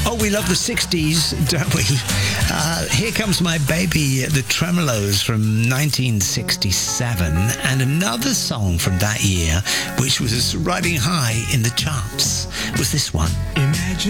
Oh, we love the 60s, don't we? Here Comes My Baby, the Tremolos from 1967, and another song from that year, which was riding high in the charts, was this one. Imagine